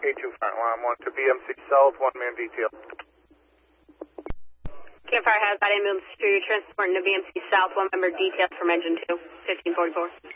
K2 Frontline 1 to BMC South, one-man detail. Campfire has that ambulance superior transporting to BMC South, one member detail from engine 2, 1544.